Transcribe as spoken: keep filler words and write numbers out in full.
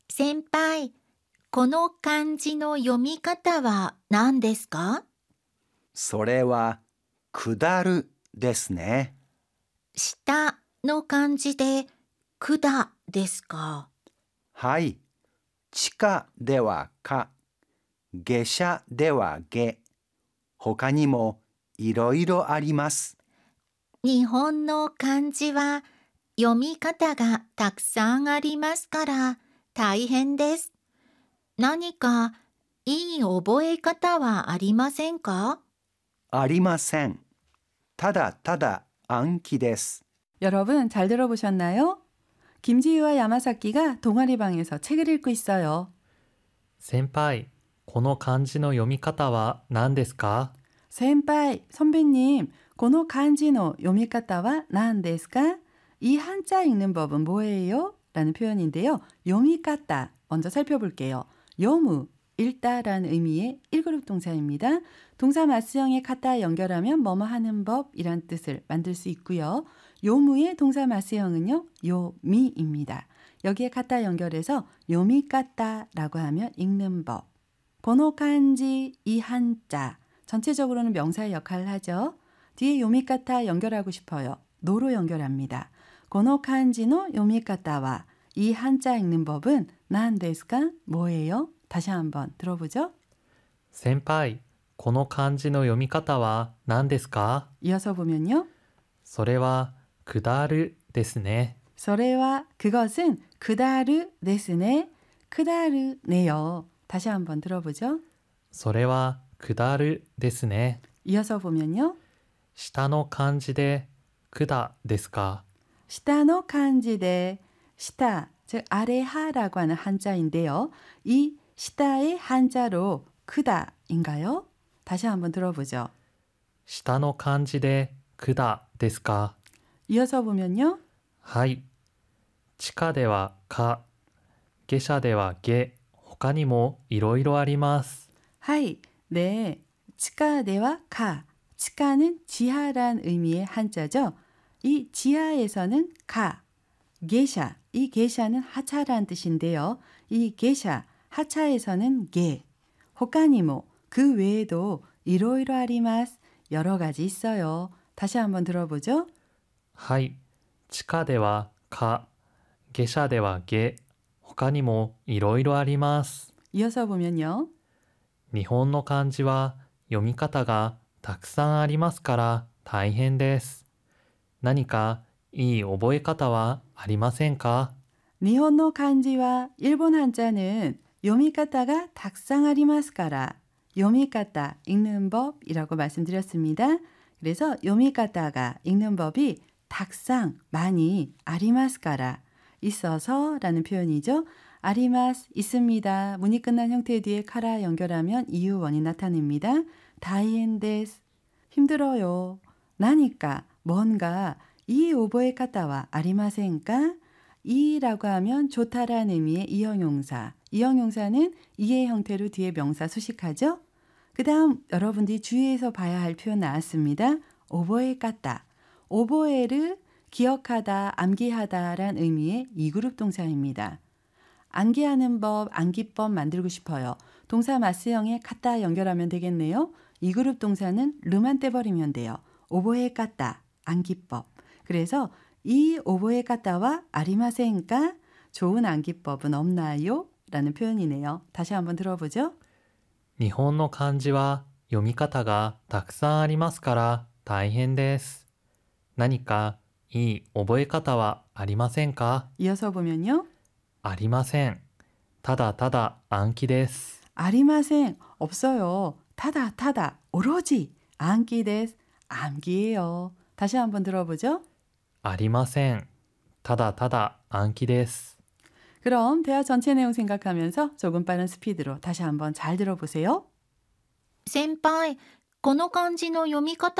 先輩、この漢字の読み方は何ですか？ それは、下るですね。 下の漢字で、くだですか。 はい。地下ではか、下車では下、他にもいろいろあります。 日本の漢字は読み方がたくさんありますから大変です。何かいい覚え方はありませんか？ ありません。ただただ暗記です。 여러분 잘 들어보셨나요? 김지유와 야마사키가 동아리방에서 책을 읽고 있어요. 先輩、この漢字の読み方は何ですか？ 센파이, 선배님, この漢字の読み方は何ですか? 이 한자 읽는 법은 뭐예요? 라는 표현인데요. 요미까따 먼저 살펴볼게요. 요무, 읽다라는 의미의 일 그룹 동사입니다. 동사 마스형에 까따 연결하면 뭐뭐 하는 법이란 뜻을 만들 수 있고요. 요무의 동사 마스형은요. 요미입니다. 여기에 까따 연결해서 요미까따라고 하면 읽는 법. 번호 간지 이 한자 전체적으로는 명사의 역할을 하죠. 뒤에 요미까따 연결하고 싶어요. 노로 연결합니다. 번호 간지노 요미까따와 이 한자 읽는 법은 난데스까? 뭐예요? 다시 한번 들어보죠. 先輩、この漢字の読み方は何ですか？ 이어서 보면요. それは下るですね。 それは 그것은 그다르 데스네. 그다르네요. 다시 한번 들어보죠. それは下るですね。 이어서 보면요. 下の漢字で下ですか？ 시타노 칸지데 시타 즉 아래하라고 하는 한자인데요. 이 시타의 한자로 크다인가요? 다시 한번 들어보죠. 下の漢字で下ですか？ 이어서 보면요. はい。地下ではか、下車では下、他にもいろいろあります。 하이, 네, 치카대와 카, 치카는 지하란 의미의 한자죠. 이 지하에서는 카, 게샤, 이 게샤는 하차란 뜻인데요. 이 게샤, 하차에서는 게, 호카니모, 그 외에도 이로이로 아리마스, 여러 가지 있어요. 다시 한번 들어보죠. はい。地下ではか、下車では下、他にもいろいろあります。 이어서 보면요. 日本の漢字は読み方がたくさんありますから大変です。何かいい覚え方はありませんか？ 니혼노 간지와 일본 한자는 요미카타가 탁상 아리마스카라 요미카타 읽는 법이라고 말씀드렸습니다. 그래서 요미카타가 읽는 법이 탁상 많이 아리마스카라 있어서 라는 표현이죠. 아리마스 있습니다. 문이 끝난 형태 뒤에 카라 연결하면 이유원이 나타냅니다. 다이엔데스 힘들어요. 나니까 뭔가 이 오보의 카타와 아리마센까? 이라고 하면 좋다라는 의미의 이형용사. 이형용사는 이의 형태로 뒤에 명사 수식하죠. 그 다음 여러분들이 주의해서 봐야 할 표현 나왔습니다. 오보에 까따. 오보에를 기억하다, 암기하다란 의미의 이 그룹 동사입니다. 암기하는 법, 암기법 만들고 싶어요. 동사 마스형에 까따 연결하면 되겠네요. 이 그룹 동사는 르만 떼버리면 돼요. 오보에 까따, 암기법. 그래서 이 오보에 까따와 아리마센까? 좋은 암기법은 없나요? 라는 표현이네요. 다시 한번 들어보죠. 日本の漢字は読み方がたくさんありますから大変です。何かいい覚え方はありませんか？ 이어서 보면요. ありません。ただただ暗記です。 아리마생 없어요. 타다 타다 오로지 암기데스 암기예요. 다시 한번 들어보죠. ありません。ただただ暗記です。 그럼 대화 전체 내용 생각하면서 조금 빠른 스피드로 다시 한번 잘 들어보세요. 先輩、この漢字の読み方